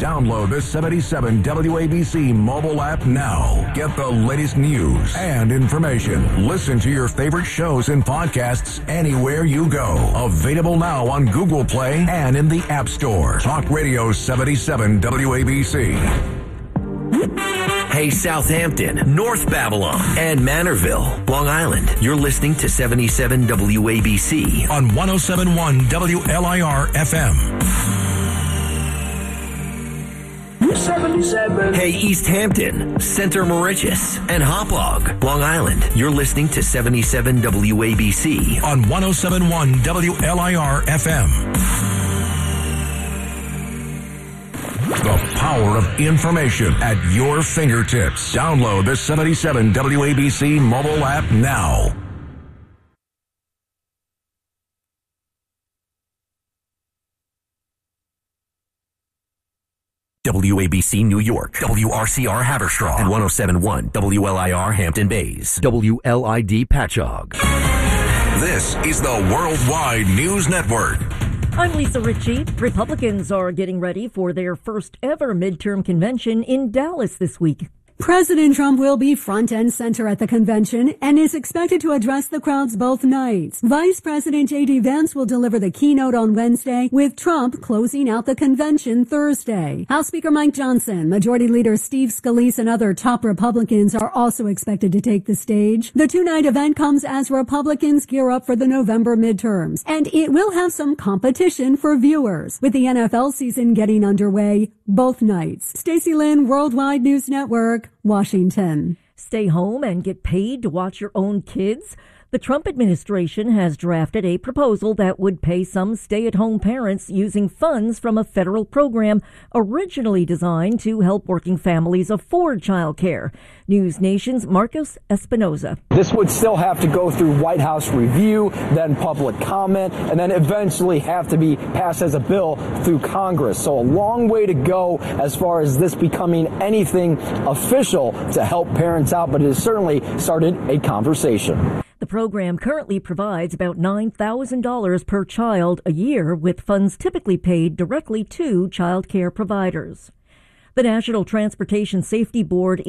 Download the 77 WABC mobile app now. Get the latest news and information. Listen to your favorite shows and podcasts anywhere you go. Available now on Google Play and in the App Store. Talk Radio 77 WABC. Hey, Southampton, North Babylon, and Manorville, Long Island. You're listening to 77 WABC on 107.1 WLIR FM. 77. Hey, East Hampton, Center Moriches, and Hauppauge, Long Island. You're listening to 77 WABC on 107.1 WLIR FM. The power of information at your fingertips. Download the 77 WABC mobile app now. WABC New York, WRCR Haverstraw, and 107.1 WLIR Hampton Bays, WLID Patchogue. This is the Worldwide News Network. I'm Lisa Ritchie. Republicans are getting ready for their first ever midterm convention in Dallas this week. President Trump will be front and center at the convention and is expected to address the crowds both nights. Vice President J.D. Vance will deliver the keynote on Wednesday, with Trump closing out the convention Thursday. House Speaker Mike Johnson, Majority Leader Steve Scalise, and other top Republicans are also expected to take the stage. The two-night event comes as Republicans gear up for the November midterms, and it will have some competition for viewers, with the NFL season getting underway both nights. Stacey Lynn, Worldwide News Network, Washington. Stay home and get paid to watch your own kids? The Trump administration has drafted a proposal that would pay some stay-at-home parents using funds from a federal program originally designed to help working families afford childcare. News Nation's Marcos Espinoza. This would still have to go through White House review, then public comment, and then eventually have to be passed as a bill through Congress. So a long way to go as far as this becoming anything official to help parents out, but it has certainly started a conversation. The program currently provides about $9,000 per child a year, with funds typically paid directly to child care providers. The National Transportation Safety Board